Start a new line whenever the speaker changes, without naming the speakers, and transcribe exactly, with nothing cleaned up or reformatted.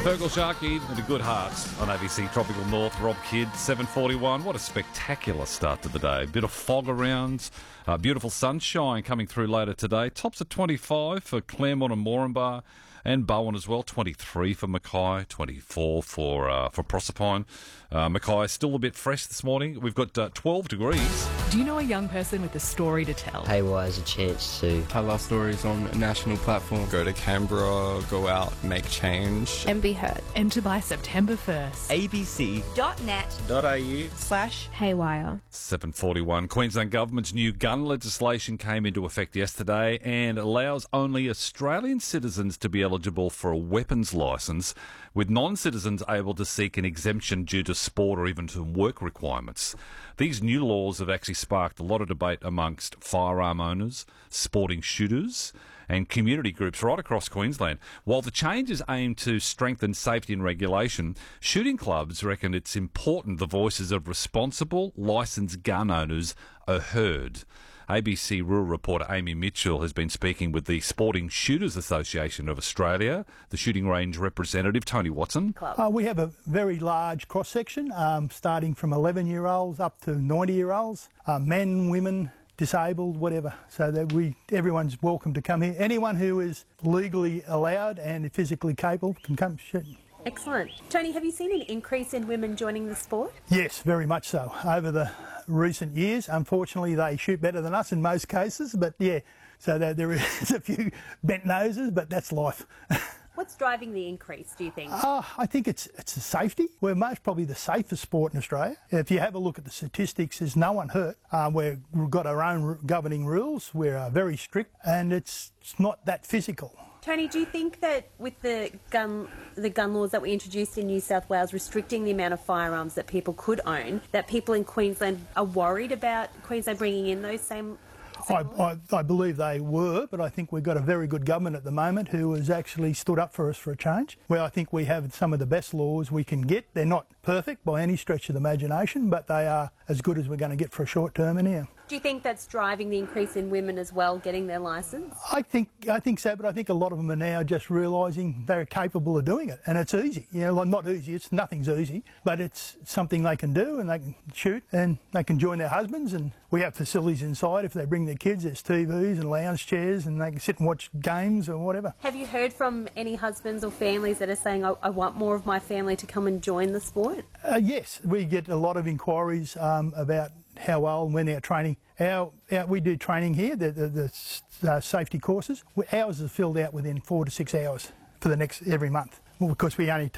Fergal Sharkey and a good heart on A B C Tropical North. Rob Kidd, seven forty-one. What a spectacular start to the day. Bit of fog around, uh, beautiful sunshine coming through later today. Tops at twenty-five for Claremont and Moranbah and Bowen as well. twenty-three for Mackay, twenty-four for uh, for Proserpine. Uh, Mackay is still a bit fresh this morning. We've got uh, twelve degrees.
Do you know a young person with a story to tell?
Haywire is a chance to
tell our stories on a national platform.
Go to Canberra, go out, make change.
And be heard.
Enter by September first.
abc.net.au
slash Haywire.
seven forty-one. Queensland Government's new gun legislation came into effect yesterday and allows only Australian citizens to be eligible for a weapons licence, with non-citizens able to seek an exemption due to sport or even to work requirements. These new laws have actually sparked a lot of debate amongst firearm owners, sporting shooters and community groups right across Queensland. While the changes aim to strengthen safety and regulation, shooting clubs reckon it's important the voices of responsible, licensed gun owners are heard. A B C rural reporter Amy Mitchell has been speaking with the Sporting Shooters Association of Australia, the shooting range representative, Tony Watson.
Uh, we have a very large cross-section, um, starting from eleven-year-olds up to ninety-year-olds, uh, men, women, disabled, whatever, so that we everyone's welcome to come here. Anyone who is legally allowed and physically capable can come shoot.
Excellent. Tony, have you seen an increase in women joining the sport?
Yes, very much so. Over the recent years, unfortunately, they shoot better than us in most cases, but yeah, so there, there is a few bent noses, but that's life.
What's driving the increase, do you think?
Uh, I think it's it's the safety. We're most probably the safest sport in Australia. If you have a look at the statistics, there's no one hurt. Uh, we've got our own governing rules. We're uh, very strict, and it's, it's not that physical.
Tony, do you think that with the gun the gun laws that we introduced in New South Wales restricting the amount of firearms that people could own, that people in Queensland are worried about Queensland bringing in those same...
I, I, I believe they were, but I think we've got a very good government at the moment who has actually stood up for us for a change. Well, I think we have some of the best laws we can get. They're not perfect by any stretch of the imagination, but they are as good as we're going to get for a short term in here.
Do you think that's driving the increase in women as well, getting their licence?
I think I think so, but I think a lot of them are now just realising they're capable of doing it, and it's easy. You know, like not easy. It's nothing's easy, but it's something they can do, and they can shoot, and they can join their husbands. And we have facilities inside. If they bring their kids, there's T Vs and lounge chairs, and they can sit and watch games or whatever.
Have you heard from any husbands or families that are saying, I, I want more of my family to come and join the sport?
Uh, yes, we get a lot of inquiries um, about how well and when they're training. Our, our, we do training here, the, the, the uh, safety courses. Ours are filled out within four to six hours for the next every month, well, because we only